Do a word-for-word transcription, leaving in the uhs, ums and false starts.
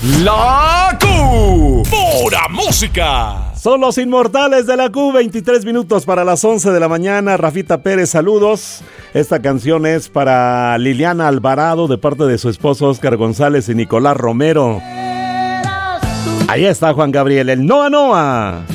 La Q, pura música. Son los inmortales de la Q, veintitrés minutos para las once de la mañana. Rafita Pérez, saludos. Esta canción es para Liliana Alvarado de parte de su esposo Oscar González y Nicolás Romero. Ahí está Juan Gabriel, el Noa Noa.